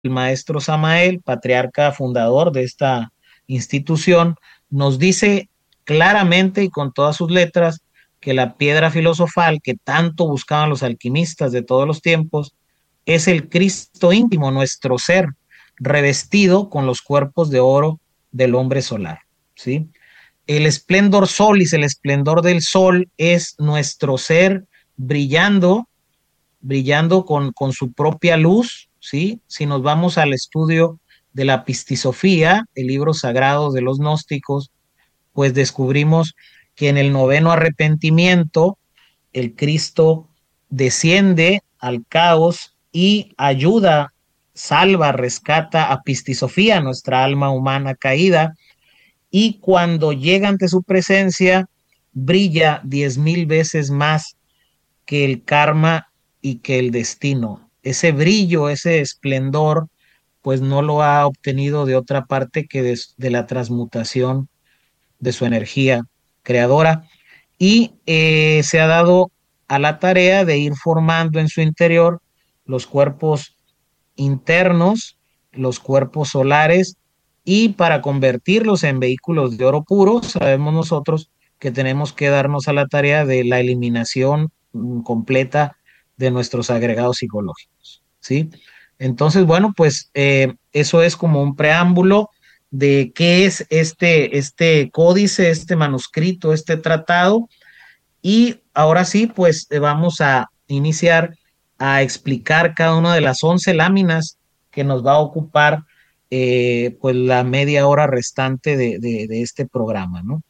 maestro Samael, patriarca fundador de esta institución, nos dice claramente y con todas sus letras que la piedra filosofal que tanto buscaban los alquimistas de todos los tiempos es el Cristo íntimo, nuestro ser, revestido con los cuerpos de oro del hombre solar, ¿sí? El esplendor solis, el esplendor del sol es nuestro ser brillando, brillando con su propia luz, ¿sí? Si nos vamos al estudio de la Pistisofía, el libro sagrado de los gnósticos, pues descubrimos que en el noveno arrepentimiento el Cristo desciende al caos y ayuda, salva, rescata a Pistisofía, nuestra alma humana caída, y cuando llega ante su presencia, brilla 10,000 veces más que el karma y que el destino. Ese brillo, ese esplendor, pues no lo ha obtenido de otra parte que de la transmutación de su energía creadora y se ha dado a la tarea de ir formando en su interior los cuerpos internos, los cuerpos solares, y para convertirlos en vehículos de oro puro, sabemos nosotros que tenemos que darnos a la tarea de la eliminación completa de nuestros agregados psicológicos, ¿sí? Entonces, bueno, pues eso es como un preámbulo de qué es este códice, este manuscrito, este tratado, y ahora sí, pues vamos a iniciar a explicar cada una de las 11 láminas que nos va a ocupar pues la media hora restante de este programa, ¿no?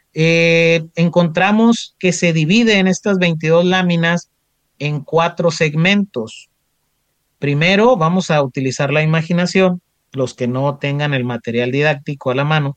Encontramos que se divide en estas 22 láminas en 4 segmentos. Primero vamos a utilizar la imaginación, los que no tengan el material didáctico a la mano.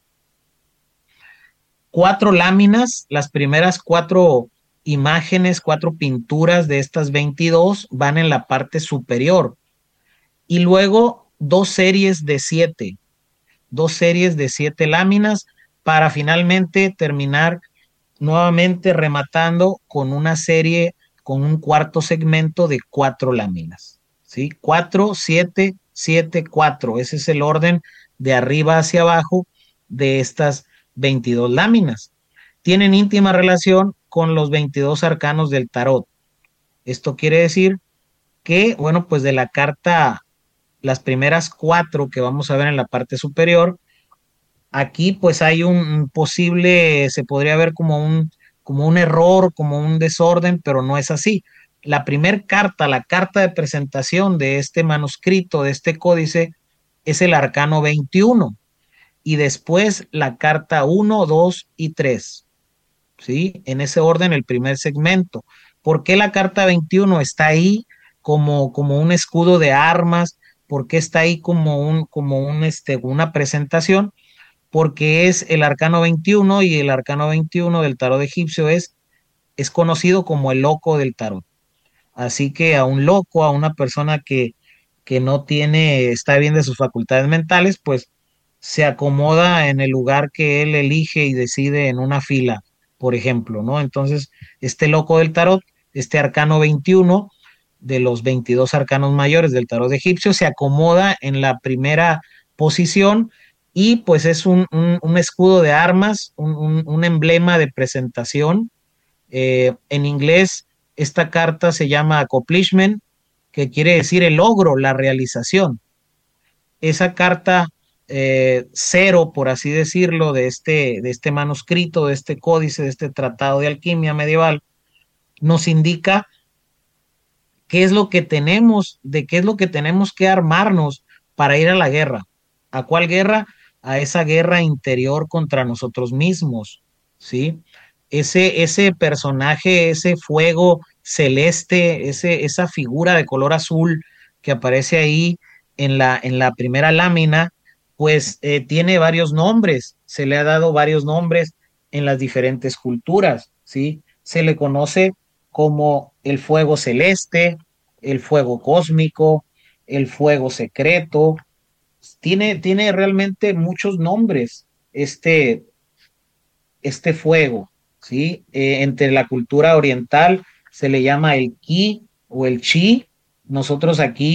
4 láminas, las primeras 4 imágenes, 4 pinturas de estas 22 van en la parte superior y luego 2 series de 7, 2 series de 7 láminas para finalmente terminar nuevamente rematando con una serie, con un cuarto segmento de 4 láminas, ¿sí? 4, 7, 7, 4, ese es el orden de arriba hacia abajo de estas 22 láminas. Tienen íntima relación con los 22 arcanos del tarot. Esto quiere decir que, bueno, pues de la carta, las primeras 4 que vamos a ver en la parte superior, aquí pues hay un posible, se podría ver como un error, como un desorden, pero no es así. La primera carta, la carta de presentación de este manuscrito, de este códice, es el arcano 21 y después la carta 1, 2 y 3. ¿Sí? En ese orden el primer segmento. ¿Por qué la carta 21 está ahí como un escudo de armas? ¿Por qué está ahí una presentación? Porque es el arcano 21 y el arcano 21 del tarot egipcio es conocido como el loco del tarot. Así que a un loco, a una persona que no tiene, está bien de sus facultades mentales, pues se acomoda en el lugar que él elige y decide en una fila, por ejemplo, ¿no? Entonces, este loco del tarot, este arcano 21 de los 22 arcanos mayores del tarot egipcio, se acomoda en la primera posición y pues es un escudo de armas, un emblema de presentación. En inglés, esta carta se llama accomplishment, que quiere decir el logro, la realización. Esa carta cero, por así decirlo, de este manuscrito, de este códice, de este tratado de alquimia medieval, nos indica qué es lo que tenemos, de qué es lo que tenemos que armarnos para ir a la guerra. ¿A cuál guerra? A esa guerra interior contra nosotros mismos, ¿sí? Ese personaje, ese fuego celeste, esa figura de color azul que aparece ahí en la primera lámina, pues tiene varios nombres, se le ha dado varios nombres en las diferentes culturas, ¿sí? Se le conoce como el fuego celeste, el fuego cósmico, el fuego secreto. Tiene realmente muchos nombres este fuego, ¿sí? Entre la cultura oriental se le llama el ki o el chi. Nosotros aquí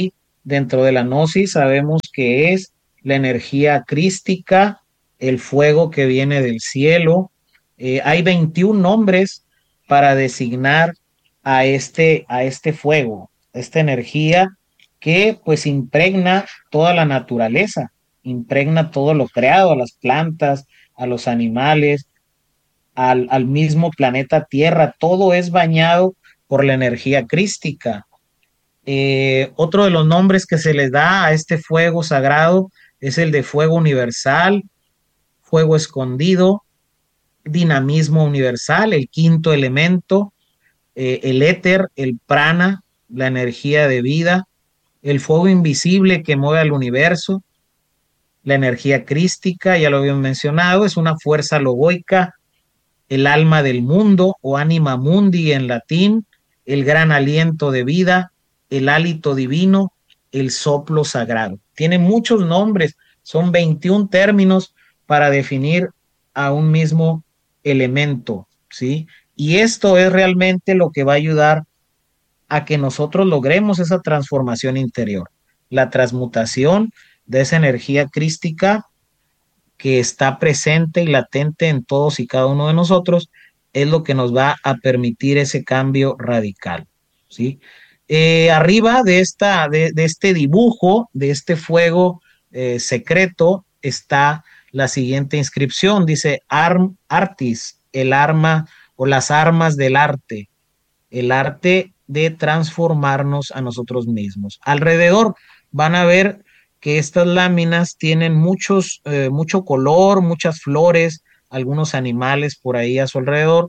dentro de la gnosis sabemos que es la energía crística, el fuego que viene del cielo. Hay 21 nombres para designar a este fuego, esta energía que pues impregna toda la naturaleza, impregna todo lo creado, a las plantas, a los animales, al mismo planeta Tierra, todo es bañado por la energía crística. Otro de los nombres que se les da a este fuego sagrado es el de fuego universal, fuego escondido, dinamismo universal, el quinto elemento, el éter, el prana, la energía de vida, el fuego invisible que mueve al universo, la energía crística, ya lo habíamos mencionado, es una fuerza logoica, el alma del mundo o anima mundi en latín, el gran aliento de vida, el hálito divino, el soplo sagrado. Tiene muchos nombres, son 21 términos para definir a un mismo elemento, ¿sí? Y esto es realmente lo que va a ayudar a que nosotros logremos esa transformación interior, la transmutación de esa energía crística que está presente y latente en todos y cada uno de nosotros, es lo que nos va a permitir ese cambio radical, ¿sí? Arriba de este dibujo, de este fuego secreto, está la siguiente inscripción, dice Arm Artis, el arma o las armas del arte, el arte de transformarnos a nosotros mismos. Alrededor van a ver que estas láminas tienen mucho color, muchas flores, algunos animales por ahí a su alrededor.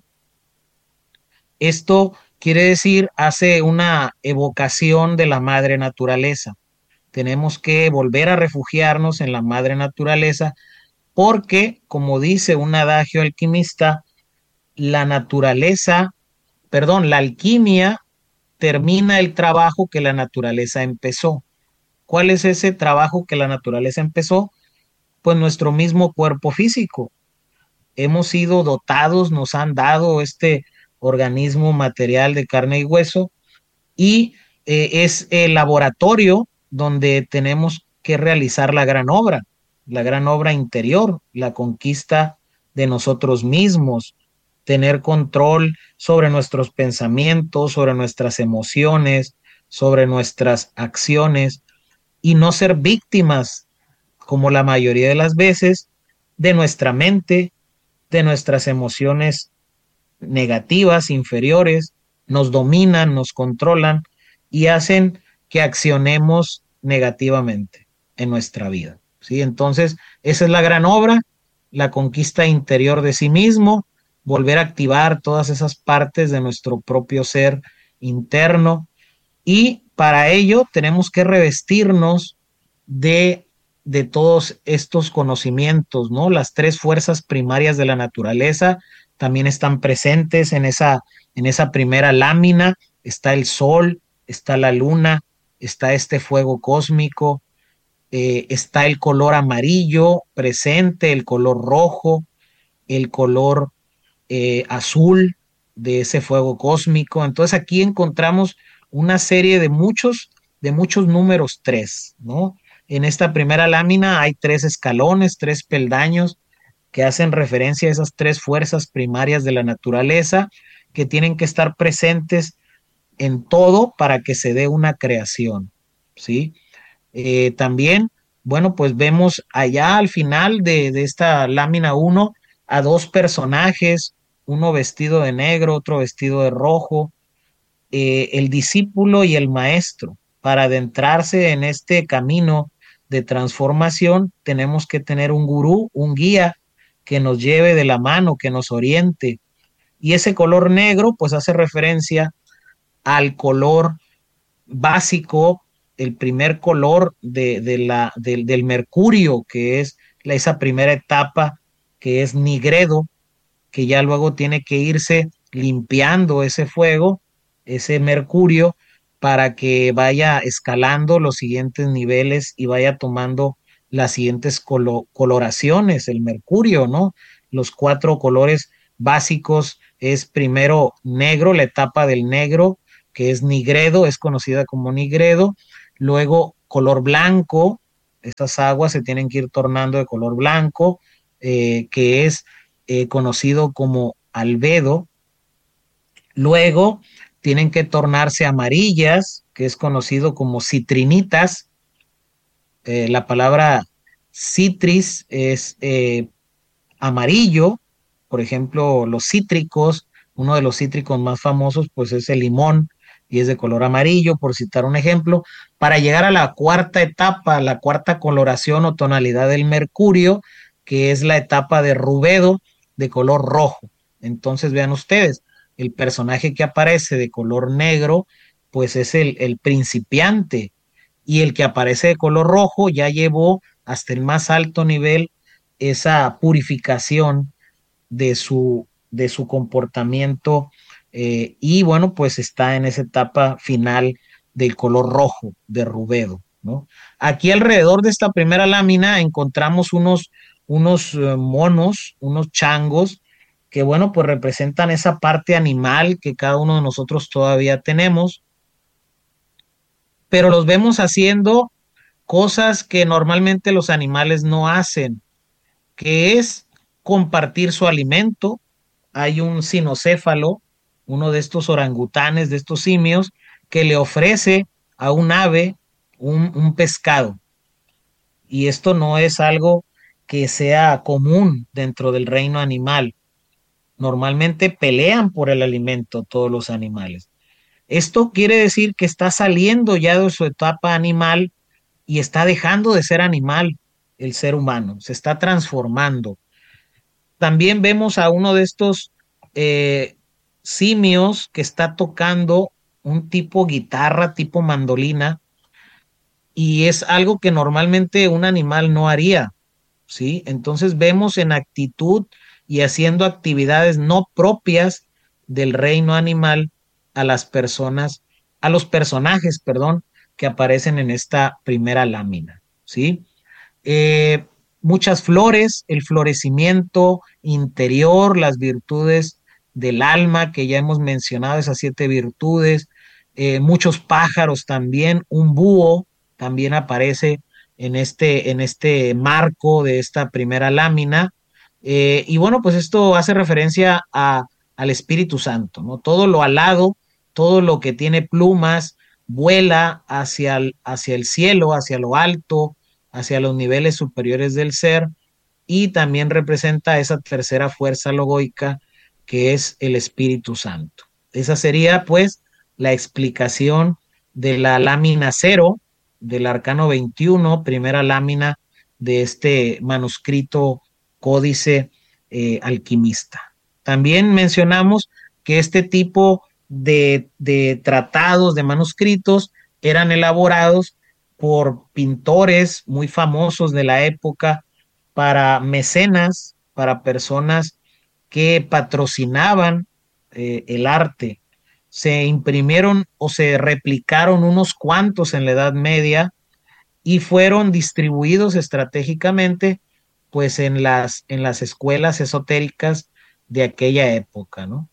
Esto quiere decir, hace una evocación de la madre naturaleza. Tenemos que volver a refugiarnos en la madre naturaleza porque, como dice un adagio alquimista, la naturaleza, perdón, la alquimia termina el trabajo que la naturaleza empezó. ¿Cuál es ese trabajo que la naturaleza empezó? Pues nuestro mismo cuerpo físico. Hemos sido dotados, nos han dado este organismo material de carne y hueso y es el laboratorio donde tenemos que realizar la gran obra interior, la conquista de nosotros mismos, tener control sobre nuestros pensamientos, sobre nuestras emociones, sobre nuestras acciones y no ser víctimas, como la mayoría de las veces, de nuestra mente, de nuestras emociones negativas, inferiores, nos dominan, nos controlan y hacen que accionemos negativamente en nuestra vida, ¿sí? Entonces, esa es la gran obra, la conquista interior de sí mismo, volver a activar todas esas partes de nuestro propio ser interno y para ello tenemos que revestirnos de todos estos conocimientos, ¿no? Las tres fuerzas primarias de la naturaleza también están presentes en esa primera lámina. Está el sol, está la luna, está este fuego cósmico, está el color amarillo presente, el color rojo, el color azul de ese fuego cósmico. Entonces aquí encontramos una serie de muchos números tres, ¿no? En esta primera lámina hay tres escalones, tres peldaños que hacen referencia a esas tres fuerzas primarias de la naturaleza que tienen que estar presentes en todo para que se dé una creación, ¿sí? También, bueno, pues vemos allá al final de esta lámina uno a dos personajes, uno vestido de negro, otro vestido de rojo, el discípulo y el maestro. Para adentrarse en este camino de transformación, tenemos que tener un gurú, un guía que nos lleve de la mano, que nos oriente. Y ese color negro, pues hace referencia al color básico, el primer color del mercurio, que es esa primera etapa, que es nigredo, que ya luego tiene que irse limpiando ese fuego, ese mercurio, para que vaya escalando los siguientes niveles y vaya tomando las siguientes coloraciones, el mercurio, ¿no? Los cuatro colores básicos es primero negro, la etapa del negro, que es nigredo, es conocida como nigredo, luego color blanco. Estas aguas se tienen que ir tornando de color blanco, que es conocido como albedo. Luego tienen que tornarse amarillas, que es conocido como citrinitas. La palabra citris es amarillo. Por ejemplo, los cítricos, uno de los cítricos más famosos, pues es el limón y es de color amarillo, por citar un ejemplo. Para llegar a la cuarta etapa, la cuarta coloración o tonalidad del mercurio, que es la etapa de rubedo de color rojo. Entonces vean ustedes, el personaje que aparece de color negro, pues es el principiante, y el que aparece de color rojo ya llevó hasta el más alto nivel esa purificación de su comportamiento, y bueno, pues está en esa etapa final del color rojo de rubedo, ¿no? Aquí alrededor de esta primera lámina encontramos unos monos, unos changos, que bueno, pues representan esa parte animal que cada uno de nosotros todavía tenemos, pero los vemos haciendo cosas que normalmente los animales no hacen, que es compartir su alimento. Hay un cinocéfalo, uno de estos orangutanes, de estos simios, que le ofrece a un ave un pescado. Y esto no es algo que sea común dentro del reino animal. Normalmente pelean por el alimento todos los animales. Esto quiere decir que está saliendo ya de su etapa animal y está dejando de ser animal el ser humano, se está transformando. También vemos a uno de estos eh, simios que está tocando un tipo guitarra, tipo mandolina, y es algo que normalmente un animal no haría, ¿sí? Entonces vemos en actitud y haciendo actividades no propias del reino animal a las personas, a los personajes, perdón, que aparecen en esta primera lámina, ¿sí? eh, Muchas flores, el florecimiento interior, las virtudes del alma, que ya hemos mencionado, esas 7 virtudes, muchos pájaros también, un búho también aparece en este marco de esta primera lámina. Y bueno, pues esto hace referencia al Espíritu Santo, ¿no? Todo lo alado, todo lo que tiene plumas, vuela hacia el cielo, hacia lo alto, hacia los niveles superiores del ser, y también representa esa tercera fuerza logoica que es el Espíritu Santo. Esa sería pues la explicación de la lámina cero del arcano 21, primera lámina de este manuscrito códice alquimista. También mencionamos que este tipo de tratados, de manuscritos, eran elaborados por pintores muy famosos de la época, para mecenas, para personas que patrocinaban el arte. Se imprimieron o se replicaron unos cuantos en la Edad Media y fueron distribuidos estratégicamente pues en las escuelas esotéricas de aquella época, ¿no?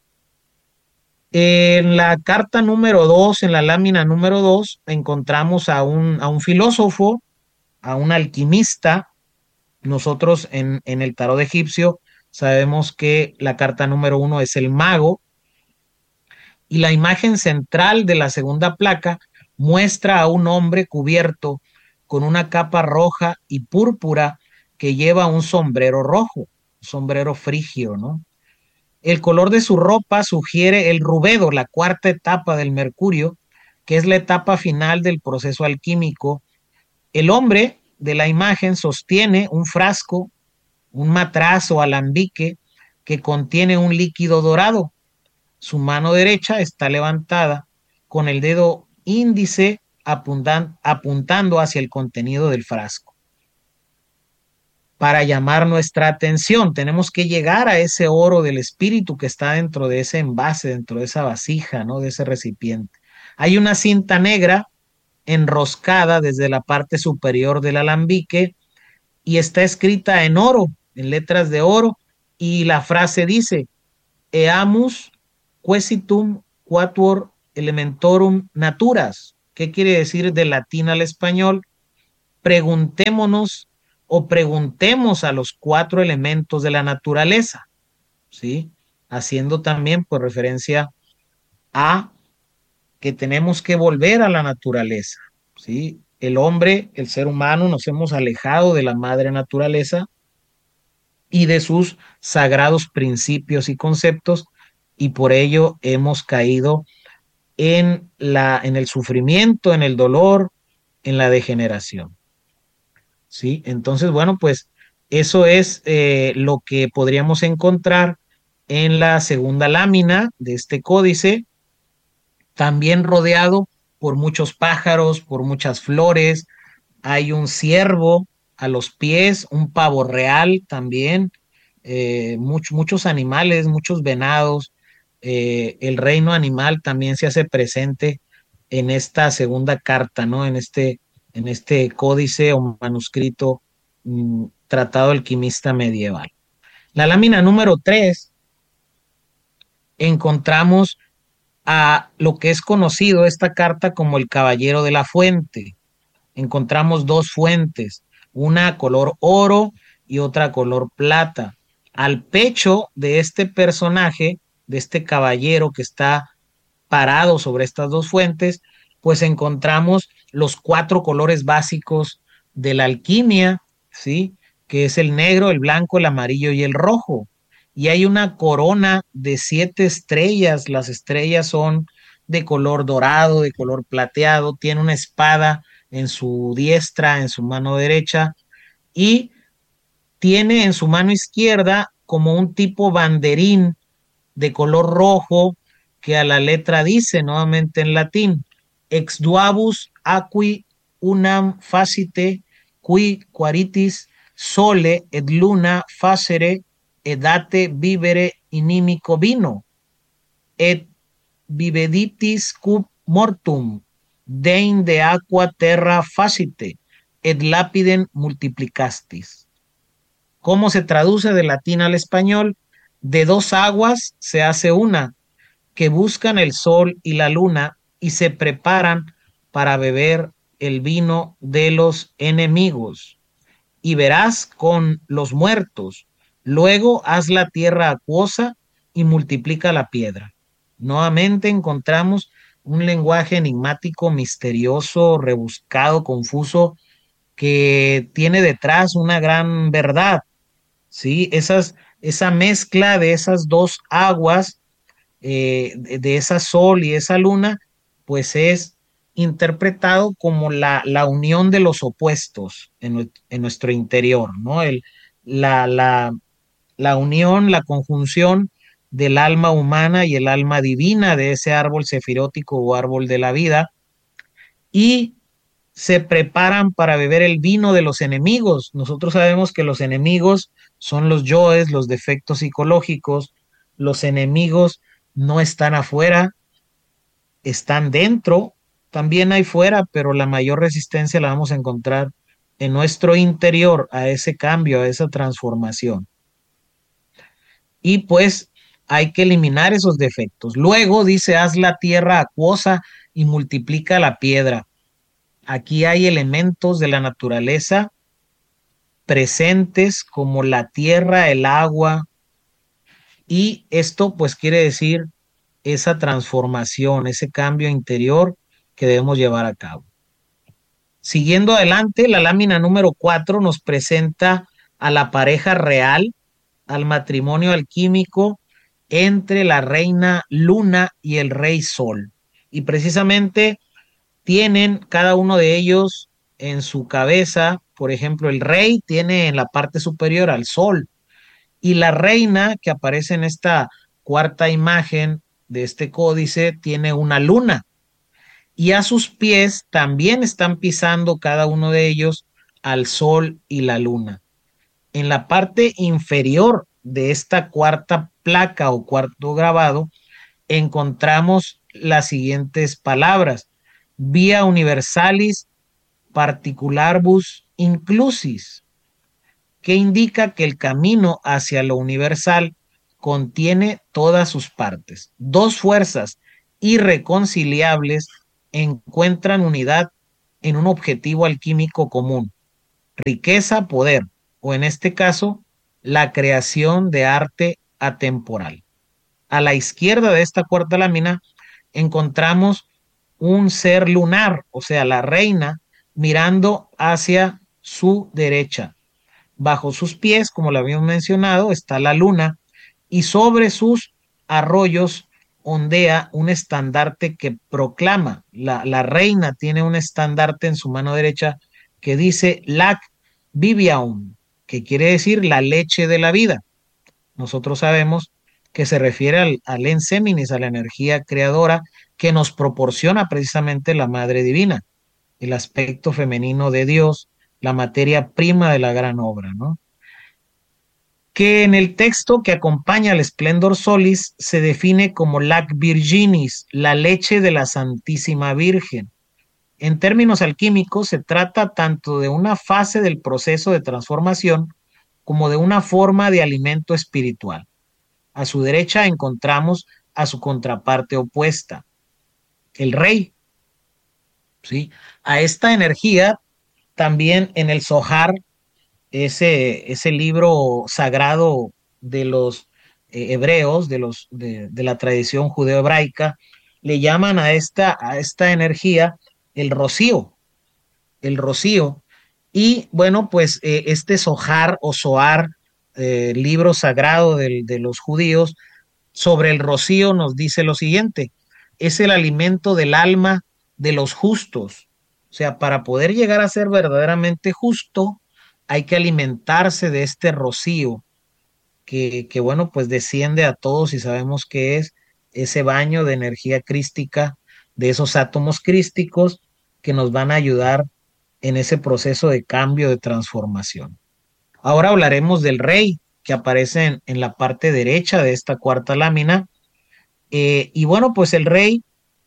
En la carta número 2, en la lámina número 2, encontramos a un filósofo, a un alquimista. Nosotros en el tarot egipcio sabemos que la carta número 1 es el mago, y la imagen central de la segunda placa muestra a un hombre cubierto con una capa roja y púrpura que lleva un sombrero rojo, un sombrero frigio, ¿no? El color de su ropa sugiere el rubedo, la cuarta etapa del mercurio, que es la etapa final del proceso alquímico. El hombre de la imagen sostiene un frasco, un matraz o alambique que contiene un líquido dorado. Su mano derecha está levantada con el dedo índice apuntando hacia el contenido del frasco. Para llamar nuestra atención, tenemos que llegar a ese oro del espíritu que está dentro de ese envase, dentro de esa vasija, ¿no? De ese recipiente. Hay una cinta negra enroscada desde la parte superior del alambique y está escrita en oro, en letras de oro, y la frase dice: Eamus quesitum quatuor elementorum naturas. ¿Qué quiere decir de latín al español? Preguntémonos o preguntemos a los cuatro elementos de la naturaleza, ¿sí? Haciendo también por referencia a que tenemos que volver a la naturaleza, ¿sí? El hombre, el ser humano, nos hemos alejado de la madre naturaleza y de sus sagrados principios y conceptos, y por ello hemos caído en el sufrimiento, en el dolor, en la degeneración, ¿sí? Entonces, bueno, pues eso es lo que podríamos encontrar en la segunda lámina de este códice, también rodeado por muchos pájaros, por muchas flores. Hay un ciervo a los pies, un pavo real también, muchos animales, muchos venados. El reino animal también se hace presente en esta segunda carta, ¿no? En este códice o manuscrito, tratado alquimista medieval. La lámina número 3 encontramos a lo que es conocido esta carta como el Caballero de la Fuente. Encontramos dos fuentes, una color oro y otra color plata. Al pecho de este personaje, de este caballero que está parado sobre estas dos fuentes, pues encontramos los cuatro colores básicos de la alquimia, ¿sí? Que es el negro, el blanco, el amarillo y el rojo. Y hay una corona de 7 estrellas. Las estrellas son de color dorado, de color plateado. Tiene una espada en su diestra, en su mano derecha, y tiene en su mano izquierda como un tipo banderín de color rojo que a la letra dice nuevamente en latín: ex duabus aqui unam facite qui quaritis sole et luna facere edate vivere inimico vino et viveditis cub mortum dein de aqua terra facite et lapidem multiplicastis. ¿Cómo se traduce de latín al español? De dos aguas se hace una, que buscan el sol y la luna y se preparan para beber el vino de los enemigos. Y verás con los muertos. Luego haz la tierra acuosa y multiplica la piedra. Nuevamente encontramos un lenguaje enigmático, misterioso, rebuscado, confuso, que tiene detrás una gran verdad, ¿sí? Esa mezcla de esas dos aguas, de esa sol y esa luna, pues es interpretado como la unión de los opuestos en nuestro interior, ¿no? La, la, la unión, la conjunción del alma humana y el alma divina de ese árbol sefirótico o árbol de la vida, y se preparan para beber el vino de los enemigos. Nosotros sabemos que los enemigos son los yoes, los defectos psicológicos. Los enemigos no están afuera, están dentro. También hay fuera, pero la mayor resistencia la vamos a encontrar en nuestro interior a ese cambio, a esa transformación. Y pues hay que eliminar esos defectos. Luego dice: haz la tierra acuosa y multiplica la piedra. Aquí hay elementos de la naturaleza presentes como la tierra, el agua, y esto pues quiere decir esa transformación, ese cambio interior que debemos llevar a cabo. Siguiendo adelante, la lámina número 4 nos presenta a la pareja real, al matrimonio alquímico entre la reina Luna y el rey Sol. Y precisamente tienen cada uno de ellos en su cabeza, por ejemplo, el rey tiene en la parte superior al sol, y la reina que aparece en esta cuarta imagen de este códice tiene una luna, y a sus pies también están pisando cada uno de ellos al sol y la luna. En la parte inferior de esta cuarta placa o cuarto grabado encontramos las siguientes palabras: via universalis particularbus inclusis, que indica que el camino hacia lo universal contiene todas sus partes. Dos fuerzas irreconciliables encuentran unidad en un objetivo alquímico común: riqueza, poder, o en este caso, la creación de arte atemporal. A la izquierda de esta cuarta lámina encontramos un ser lunar, o sea, la reina, mirando hacia su derecha. Bajo sus pies, como lo habíamos mencionado, está la luna, y sobre sus arroyos ondea un estandarte que proclama. La reina tiene un estandarte en su mano derecha que dice Lac Viviaum, que quiere decir la leche de la vida. Nosotros sabemos que se refiere al enseminis, a la energía creadora que nos proporciona precisamente la Madre Divina, el aspecto femenino de Dios, la materia prima de la gran obra, ¿no? Que en el texto que acompaña al Splendor Solis se define como Lac Virginis, la leche de la Santísima Virgen. En términos alquímicos, se trata tanto de una fase del proceso de transformación como de una forma de alimento espiritual. A su derecha encontramos a su contraparte opuesta, el rey, ¿sí? A esta energía también en el Zohar, ese libro sagrado de los hebreos, de la tradición judeo-hebraica, le llaman a esta energía el rocío, el rocío. Y bueno, pues este Zohar o Zohar, libro sagrado de los judíos, sobre el rocío nos dice lo siguiente: es el alimento del alma de los justos. O sea, para poder llegar a ser verdaderamente justo, hay que alimentarse de este rocío que bueno, pues desciende a todos y sabemos que es ese baño de energía crística, de esos átomos crísticos que nos van a ayudar en ese proceso de cambio, de transformación. Ahora hablaremos del rey que aparece en la parte derecha de esta cuarta lámina. Y bueno, pues el rey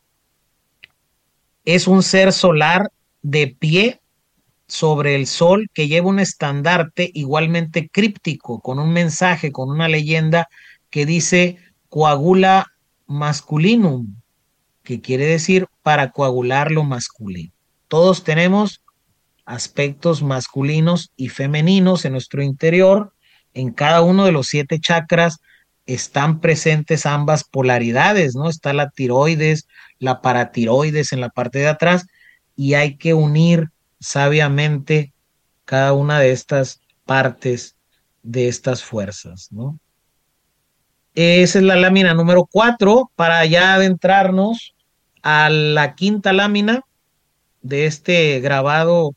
es un ser solar de pie sobre el sol que lleva un estandarte igualmente críptico, con un mensaje, con una leyenda que dice coagula masculinum, que quiere decir para coagular lo masculino. Todos tenemos aspectos masculinos y femeninos en nuestro interior. En cada uno de los 7 chakras están presentes ambas polaridades, ¿no? Está la tiroides, la paratiroides en la parte de atrás, y hay que unir sabiamente cada una de estas partes de estas fuerzas, ¿no? Esa es la lámina número 4 para ya adentrarnos a la quinta lámina de este grabado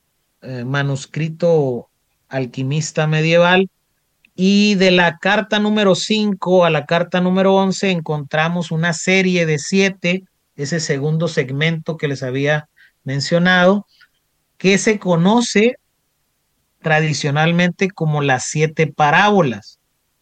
manuscrito alquimista medieval. Y de la carta número 5 a la carta número 11 encontramos una serie de 7, ese segundo segmento que les había mencionado, que se conoce tradicionalmente como las 7 parábolas.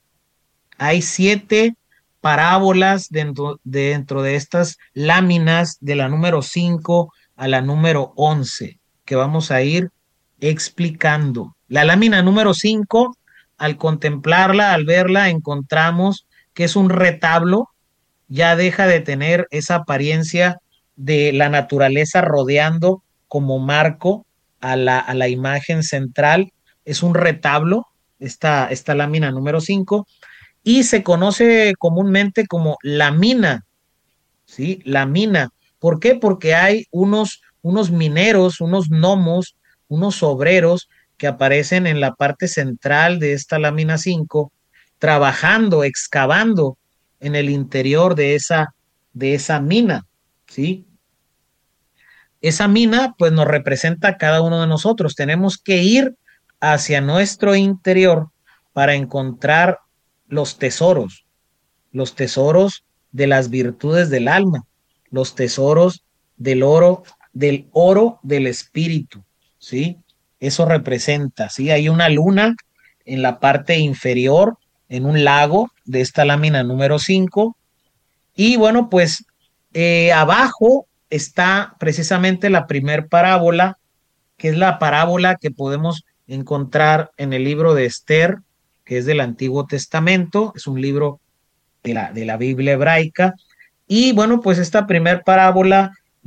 Hay 7 parábolas dentro de estas láminas de la número 5 a la número 11 que vamos a ir explicando. La lámina número 5, al contemplarla, al verla, encontramos que es un retablo, ya deja de tener esa apariencia de la naturaleza rodeando como marco a la imagen central. Es un retablo, esta lámina número 5, y se conoce comúnmente como la mina, ¿sí? La mina. ¿Por qué? Porque hay unos mineros, unos gnomos, unos obreros que aparecen en la parte central de esta lámina 5, trabajando, excavando en el interior de esa mina, ¿sí? Esa mina pues nos representa a cada uno de nosotros. Tenemos que ir hacia nuestro interior para encontrar los tesoros de las virtudes del alma, los tesoros del oro del espíritu, ¿sí? Eso representa, ¿sí? Hay una luna en la parte inferior, en un lago de esta lámina número 5, y bueno, pues abajo está precisamente la primer parábola, que es la parábola que podemos encontrar en el libro de Esther, que es del Antiguo Testamento, es un libro de la Biblia hebraica. Y bueno, pues esta primer parábola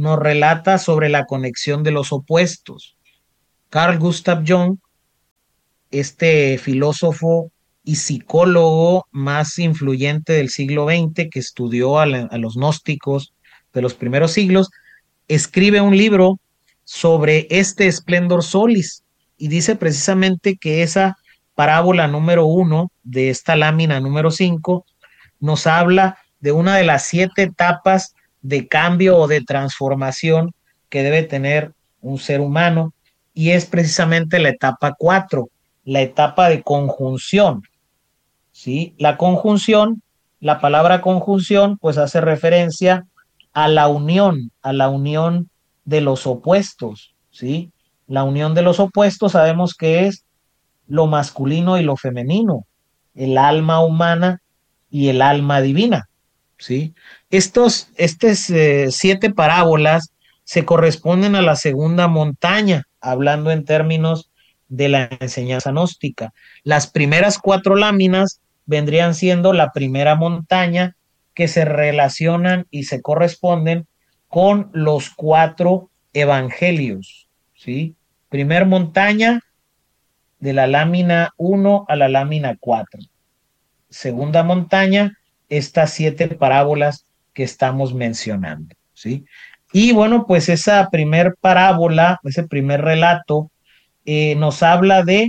nos relata sobre la conexión de los opuestos. Carl Gustav Jung, este filósofo y psicólogo más influyente del siglo XX, que estudió a los gnósticos de los primeros siglos, escribe un libro sobre este Splendor Solis y dice precisamente que esa parábola número 1 de esta lámina número 5 nos habla de una de las 7 etapas de cambio o de transformación que debe tener un ser humano, y es precisamente la etapa 4, la etapa de conjunción. ¿Sí? La conjunción, la palabra conjunción, pues hace referencia a la unión de los opuestos, ¿sí? La unión de los opuestos sabemos que es lo masculino y lo femenino, el alma humana y el alma divina, ¿sí? Estas 7 parábolas se corresponden a la segunda montaña, hablando en términos de la enseñanza gnóstica. Las primeras 4 láminas vendrían siendo la primera montaña, que se relacionan y se corresponden con los 4 evangelios, ¿sí? Primer montaña, de la lámina 1 a la lámina 4. Segunda montaña, estas 7 parábolas que estamos mencionando, ¿sí? Y bueno, pues esa primer parábola, ese primer relato, nos habla de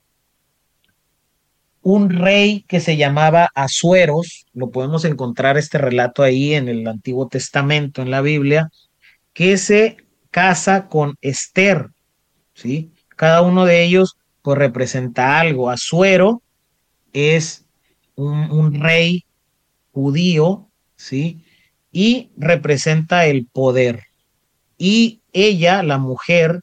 un rey que se llamaba Asueros. Lo podemos encontrar este relato ahí en el Antiguo Testamento, en la Biblia, que se casa con Esther, ¿sí? Cada uno de ellos pues representa algo. Asuero es un rey judío, ¿sí? Y representa el poder. Y ella, la mujer,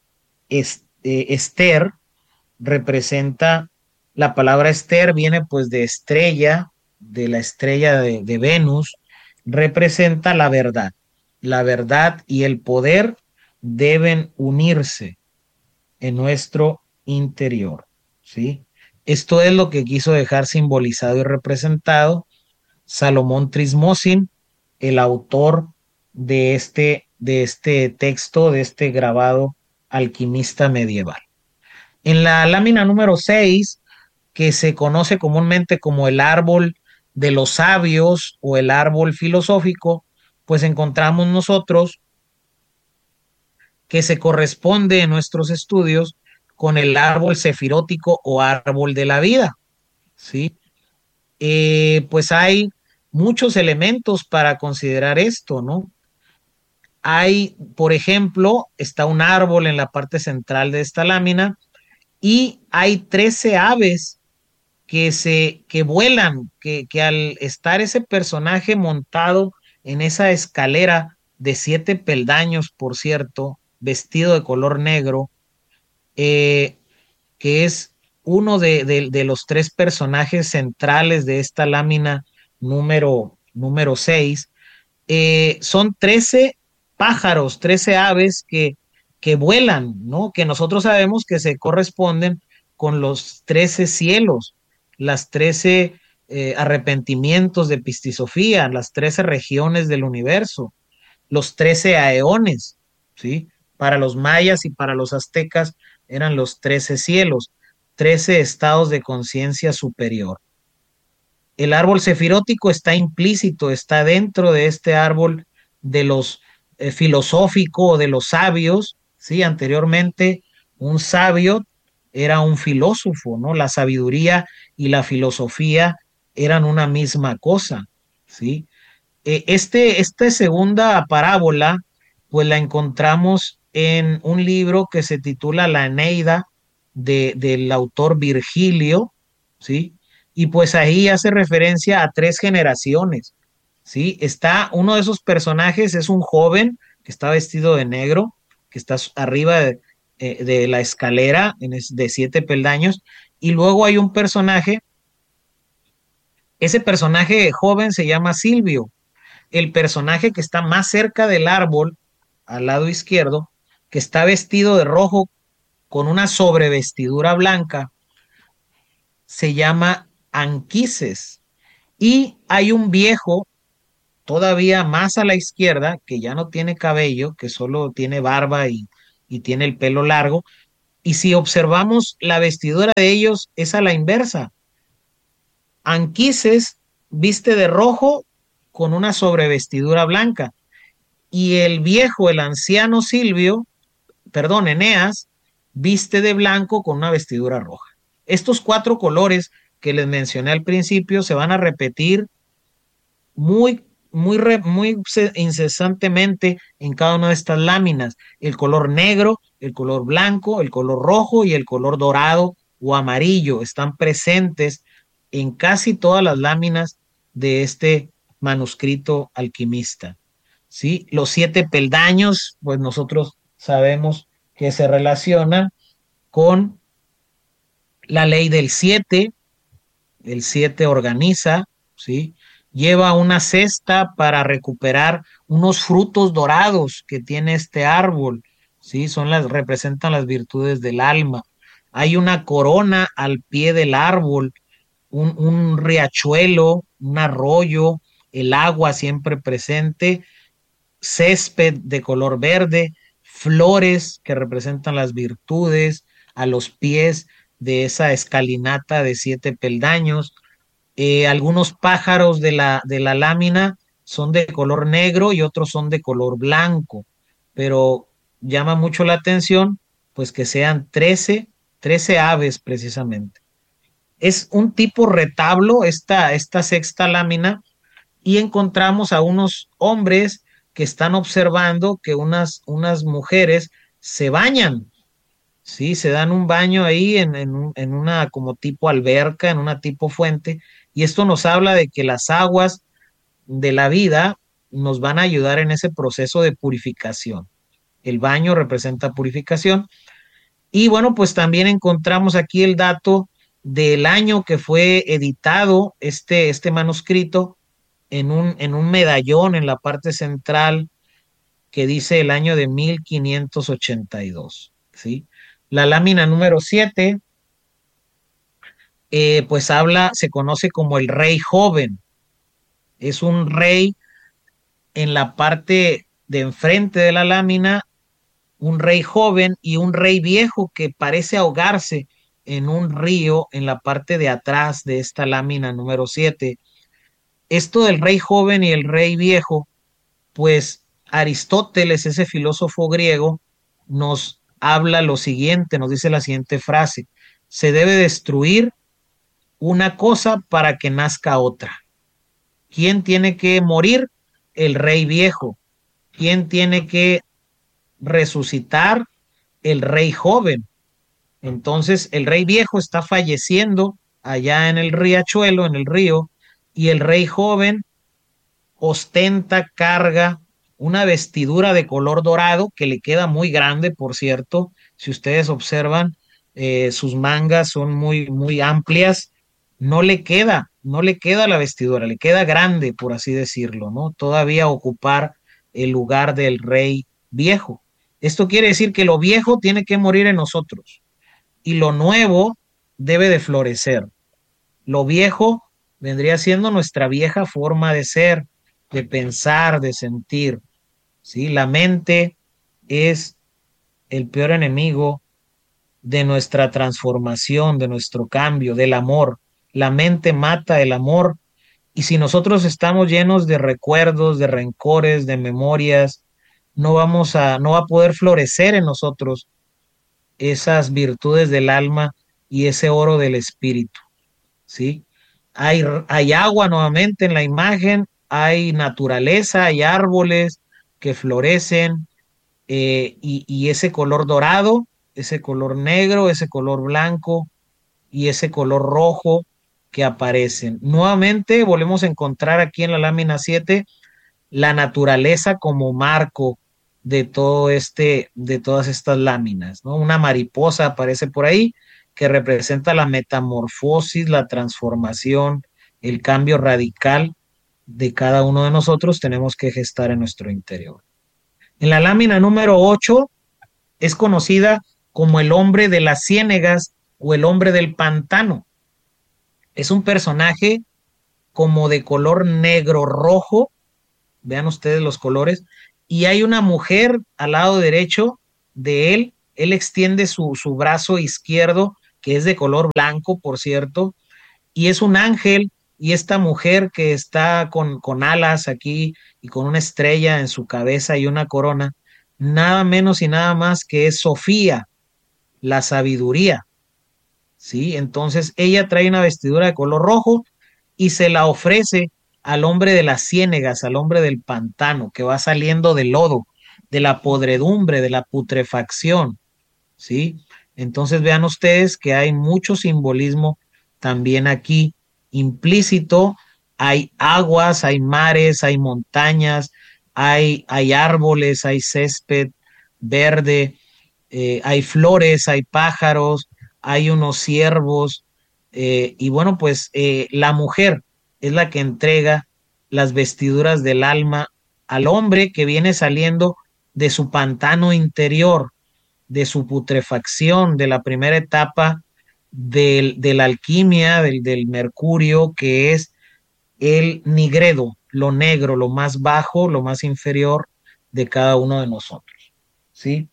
Esther, representa, la palabra Esther viene pues de estrella, de la estrella de Venus, representa la verdad y el poder deben unirse en nuestro interior, ¿sí? Esto es lo que quiso dejar simbolizado y representado Salomón Trismosin, el autor de este texto, de este grabado alquimista medieval. En la lámina número 6, que se conoce comúnmente como el árbol de los sabios o el árbol filosófico, pues encontramos nosotros que se corresponde en nuestros estudios con el árbol sefirótico o árbol de la vida, ¿sí? Pues hay muchos elementos para considerar esto, ¿no? Hay, por ejemplo, está un árbol en la parte central de esta lámina y hay 13 aves que vuelan, que al estar ese personaje montado en esa escalera de 7 peldaños, por cierto, vestido de color negro, eh, que es uno de los 3 personajes centrales de esta lámina número 6, son 13 pájaros, 13 aves que vuelan, ¿no? Que nosotros sabemos que se corresponden con los 13 cielos, las 13 arrepentimientos de Pistisofía, las 13 regiones del universo, los 13 aeones, ¿sí? Para los mayas y para los aztecas eran los 13 cielos, 13 estados de conciencia superior. El árbol sefirótico está implícito, está dentro de este árbol de los filosófico o de los sabios, ¿sí? Anteriormente un sabio era un filósofo, ¿no? La sabiduría y la filosofía eran una misma cosa, ¿sí? Esta segunda parábola, pues la encontramos en un libro que se titula La Eneida del autor Virgilio, ¿sí? Y pues ahí hace referencia a 3 generaciones, ¿sí? Está uno de esos personajes, es un joven que está vestido de negro, que está arriba de la escalera de 7 peldaños, y luego hay un personaje, ese personaje joven se llama Silvio. El personaje que está más cerca del árbol, al lado izquierdo, que está vestido de rojo con una sobrevestidura blanca, se llama Anquises. Y hay un viejo todavía más a la izquierda, que ya no tiene cabello, que solo tiene barba y tiene el pelo largo. Y si observamos la vestidura de ellos, es a la inversa. Anquises viste de rojo con una sobrevestidura blanca. Y el viejo, el anciano Silvio, perdón, Eneas, viste de blanco con una vestidura roja. Estos cuatro colores que les mencioné al principio se van a repetir muy incesantemente en cada una de estas láminas. El color negro, el color blanco, el color rojo y el color dorado o amarillo están presentes en casi todas las láminas de este manuscrito alquimista. ¿Sí? Los 7 peldaños, pues nosotros sabemos que se relacionan con la ley del 7. El 7 organiza, ¿sí? Lleva una cesta para recuperar unos frutos dorados que tiene este árbol, ¿sí? Representan las virtudes del alma. Hay una corona al pie del árbol, un riachuelo, un arroyo, el agua siempre presente, césped de color verde, flores que representan las virtudes a los pies de esa escalinata de 7 peldaños. Algunos pájaros de la lámina son de color negro y otros son de color blanco, pero llama mucho la atención pues que sean 13 aves precisamente. Es un tipo retablo esta sexta lámina y encontramos a unos hombres que están observando que unas mujeres se bañan. Sí, se dan un baño ahí en una como tipo alberca, en una tipo fuente, y esto nos habla de que las aguas de la vida nos van a ayudar en ese proceso de purificación. El baño representa purificación. Y bueno, pues también encontramos aquí el dato del año que fue editado este manuscrito en un medallón en la parte central que dice el año de 1582, ¿sí? La lámina número 7, pues se conoce como el rey joven. Es un rey en la parte de enfrente de la lámina, un rey joven y un rey viejo que parece ahogarse en un río en la parte de atrás de esta lámina número 7. Esto del rey joven y el rey viejo, pues Aristóteles, ese filósofo griego, nos habla lo siguiente, nos dice la siguiente frase: se debe destruir una cosa para que nazca otra. ¿Quién tiene que morir? El rey viejo. ¿Quién tiene que resucitar? El rey joven. Entonces el rey viejo está falleciendo allá en el riachuelo, en el río, y el rey joven ostenta, carga una vestidura de color dorado que le queda muy grande, por cierto. Si ustedes observan, sus mangas son muy amplias. No le queda la vestidura, le queda grande, por así decirlo, ¿no? Todavía ocupar el lugar del rey viejo. Esto quiere decir que lo viejo tiene que morir en nosotros y lo nuevo debe de florecer. Lo viejo vendría siendo nuestra vieja forma de ser, de pensar, de sentir, ¿sí? La mente es el peor enemigo de nuestra transformación, de nuestro cambio, del amor. La mente mata el amor y si nosotros estamos llenos de recuerdos, de rencores, de memorias, no va a poder florecer en nosotros esas virtudes del alma y ese oro del espíritu, ¿sí? Hay agua nuevamente en la imagen, hay naturaleza, hay árboles que florecen, y ese color dorado, ese color negro, ese color blanco y ese color rojo que aparecen. Nuevamente volvemos a encontrar aquí en la lámina 7 la naturaleza como marco de todas estas láminas, ¿no? Una mariposa aparece por ahí que representa la metamorfosis, la transformación, el cambio radical de cada uno de nosotros tenemos que gestar en nuestro interior. En la lámina número 8 es conocida como el hombre de las ciénegas o el hombre del pantano. Es un personaje como de color negro rojo vean ustedes los colores, y hay una mujer al lado derecho de él extiende su brazo izquierdo, que es de color blanco, por cierto, y es un ángel, y esta mujer que está con alas aquí y con una estrella en su cabeza y una corona, nada menos y nada más que es Sofía, la sabiduría, ¿sí? Entonces ella trae una vestidura de color rojo y se la ofrece al hombre de las ciénegas, al hombre del pantano, que va saliendo del lodo, de la podredumbre, de la putrefacción, ¿sí? Entonces vean ustedes que hay mucho simbolismo también aquí implícito. Hay aguas, hay mares, hay montañas, hay árboles, hay césped verde, hay flores, hay pájaros, hay unos ciervos, y bueno, pues la mujer es la que entrega las vestiduras del alma al hombre que viene saliendo de su pantano interior, de su putrefacción, de la primera etapa de la alquimia, del mercurio, que es el nigredo, lo negro, lo más bajo, lo más inferior de cada uno de nosotros, ¿sí?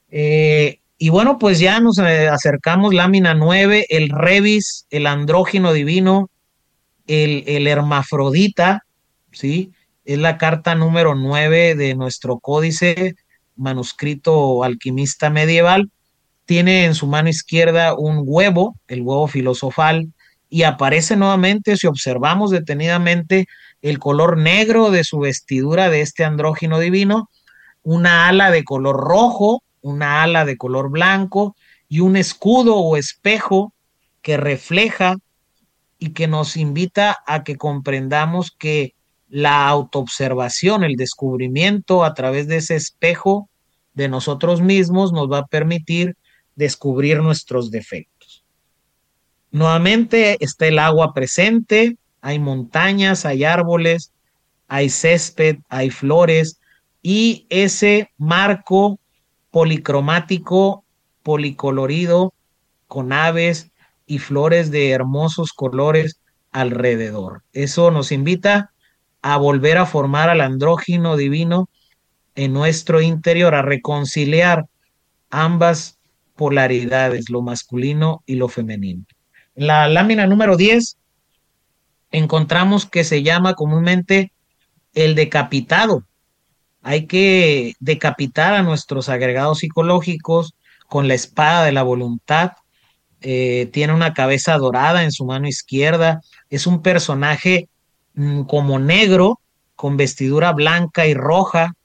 Y bueno, pues ya nos acercamos, lámina 9, el Revis, el andrógino divino, el hermafrodita, ¿sí? Es la carta número 9 de nuestro códice, manuscrito alquimista medieval. Tiene en su mano izquierda un huevo, el huevo filosofal, y aparece nuevamente, si observamos detenidamente, el color negro de su vestidura de este andrógino divino, una ala de color rojo, una ala de color blanco y un escudo o espejo que refleja y que nos invita a que comprendamos que la autoobservación, el descubrimiento a través de ese espejo de nosotros mismos nos va a permitir descubrir nuestros defectos. Nuevamente está el agua presente, hay montañas, hay árboles, hay césped, hay flores y ese marco policromático, policolorido, con aves y flores de hermosos colores alrededor. Eso nos invita a volver a formar al andrógino divino en nuestro interior, a reconciliar ambas polaridades, lo masculino y lo femenino. En la lámina número 10 encontramos que se llama comúnmente el decapitado. Hay que decapitar a nuestros agregados psicológicos con la espada de la voluntad. Tiene una cabeza dorada en su mano izquierda. Es un personaje como negro, con vestidura blanca y roja,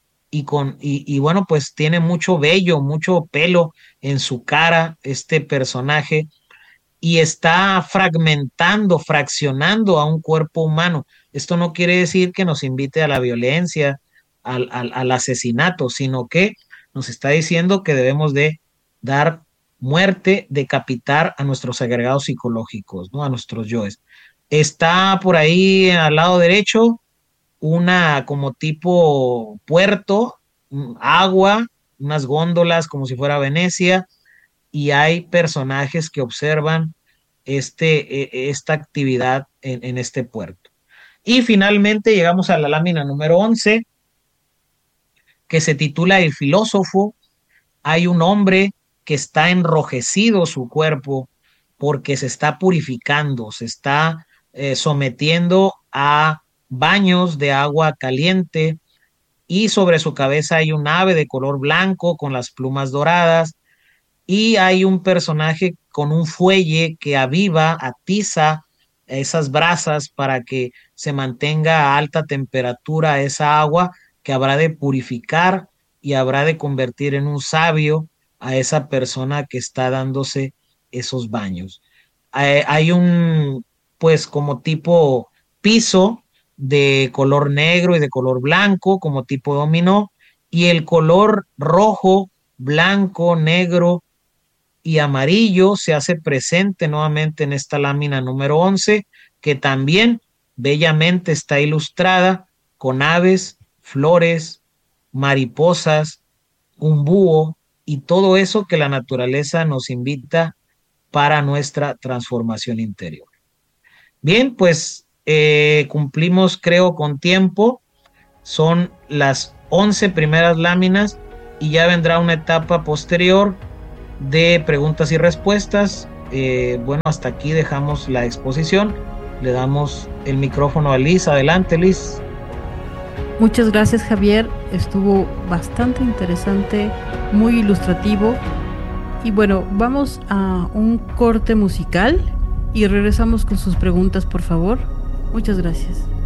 y bueno, pues tiene mucho vello, mucho pelo en su cara, este personaje, y está fragmentando, fraccionando a un cuerpo humano. Esto no quiere decir que nos invite a la violencia, al asesinato, sino que nos está diciendo que debemos de dar muerte, decapitar a nuestros agregados psicológicos, ¿no? A nuestros yoes. Está por ahí al lado derecho una como tipo puerto, agua, unas góndolas como si fuera Venecia, y hay personajes que observan esta actividad en este puerto. Y finalmente llegamos a la lámina número 11, que se titula El filósofo. Hay un hombre que está enrojecido su cuerpo porque se está purificando, se está sometiendo a baños de agua caliente, y sobre su cabeza hay un ave de color blanco con las plumas doradas, y hay un personaje con un fuelle que aviva, atiza esas brasas para que se mantenga a alta temperatura esa agua que habrá de purificar y habrá de convertir en un sabio a esa persona que está dándose esos baños. Hay un, pues como tipo piso de color negro y de color blanco, como tipo dominó, y el color rojo, blanco, negro y amarillo se hace presente nuevamente en esta lámina número 11, que también bellamente está ilustrada con aves, flores, mariposas, un búho y todo eso que la naturaleza nos invita para nuestra transformación interior. Bien, pues cumplimos, creo, con tiempo. son las 11 primeras láminas y ya vendrá una etapa posterior de preguntas y respuestas. Bueno, hasta aquí dejamos la exposición. Le damos el micrófono a Liz. Adelante, Liz. Muchas gracias, Javier. Estuvo bastante interesante, muy ilustrativo. Y bueno, vamos a un corte musical y regresamos con sus preguntas, por favor. Muchas gracias.